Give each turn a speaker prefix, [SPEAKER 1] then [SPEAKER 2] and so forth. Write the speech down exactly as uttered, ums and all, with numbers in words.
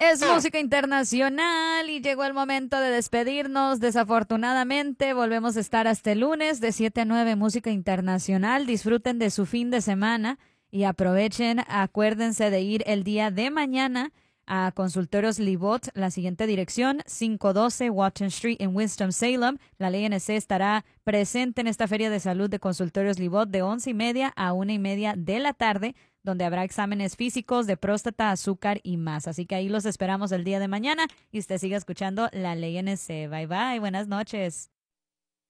[SPEAKER 1] Es música internacional y llegó el momento de despedirnos. Desafortunadamente, volvemos a estar hasta el lunes de siete a nueve, música internacional. Disfruten de su fin de semana y aprovechen, acuérdense de ir el día de mañana a Consultorios Libot, la siguiente dirección, quinientos doce Watson Street en Winston-Salem. La Ley N C estará presente en esta feria de salud de Consultorios Libot de once y media a una y media de la tarde, donde habrá exámenes físicos de próstata, azúcar y más. Así que ahí los esperamos el día de mañana y usted siga escuchando La Ley N C. Bye bye, buenas noches.